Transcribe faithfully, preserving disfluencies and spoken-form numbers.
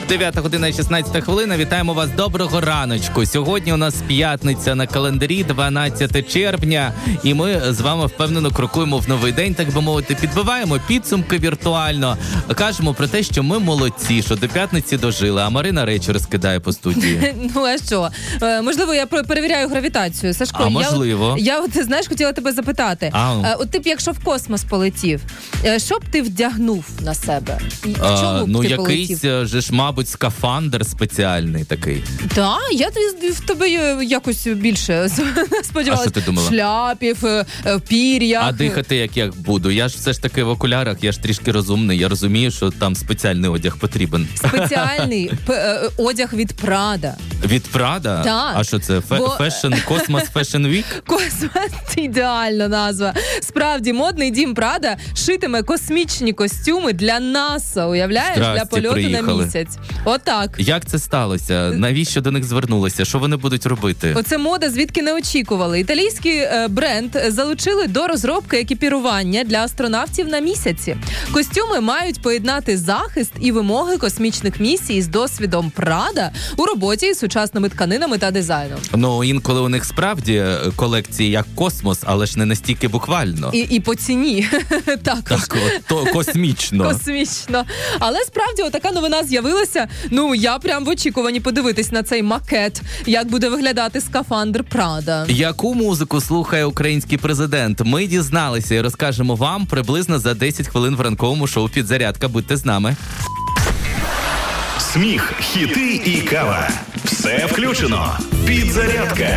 дев'ята година і шістнадцята хвилина. Вітаємо вас. Доброго раночку. Сьогодні у нас п'ятниця на календарі, дванадцяте червня. І ми з вами впевнено крокуємо в новий день, так би мовити. Підбиваємо підсумки віртуально. Кажемо про те, що ми молодці, що до п'ятниці дожили. А Марина речі розкидає по студії. Ну, а що? Е, можливо, я перевіряю гравітацію. Сашко, а можливо. Я, я, ти знаєш, хотіла тебе запитати. А. Е, от ти б, якщо в космос полетів, е, що б ти вдягнув на себе? І в А, чому б ну, ти якийсь полетів? же ж, мабуть, скафандр спеціальний такий. Так, я в тебе якось більше сподівалася. А що ти думала? Шляпів, пір'ях. А дихати як я буду? Я ж все ж таки в окулярах, я ж трішки розумний. Я розумію, що там спеціальний одяг потрібен. Спеціальний п- одяг від Прада. Від Прада? Так. А що це? Фе- Бо... Фешн, Космос Фешн Вік? Космос – ідеальна назва. Справді, модний дім Прада шитиме космічні костюми для НАСА, уявляєш? Здрасте, для польоту приїхали. на місяць. Отак. Як це сталося? Навіщо до них звернулися? Що вони будуть робити? Оце мода, звідки не очікували. Італійський е, бренд залучили до розробки екіпірування для астронавтів на місяці. Костюми мають поєднати захист і вимоги космічних місій з досвідом Прада у роботі із сучасними тканинами та дизайном. Ну, інколи у них справді колекції як космос, але ж не настільки буквально. І, і по ціні. Також. Так, от, то космічно. Космічно. Але справді отака новина з'явилася. Ну, я прям в очікуванні подивитись на цей макет, як буде виглядати скафандр Прада. Яку музику слухає український президент? Ми дізналися і розкажемо вам приблизно за десять хвилин в ранковому шоу «Підзарядка». Будьте з нами. Сміх, хіти і кава. Все включено. Підзарядка.